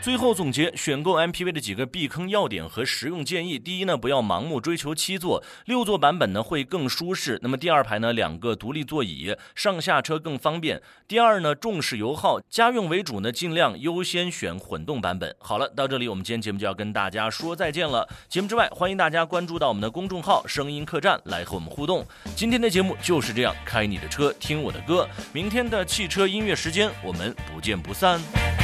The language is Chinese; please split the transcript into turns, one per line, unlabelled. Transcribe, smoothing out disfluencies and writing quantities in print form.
最后总结选购 MPV 的几个避坑要点和实用建议。第一呢，不要盲目追求7座，6座版本呢会更舒适。那么第二排呢2个独立座椅，上下车更方便。第二呢，重视油耗，家用为主呢，尽量优先选混动版本。好了，到这里我们今天节目就要跟大家说再见了。节目之外，欢迎大家关注到我们的公众号声音客栈来和我们互动。今天的节目就是这样，开你的车听我的歌。明天的汽车音乐时间我们不见不散。